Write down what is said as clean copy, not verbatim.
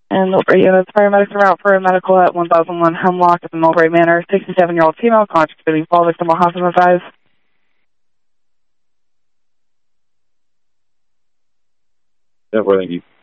And Millbrae units, paramedics are out for a medical at 1001 Hemlock at the Millbrae Manor. 67-year-old female, conscious bleeding, fall victim will hospitalized. Yeah, well, thank you.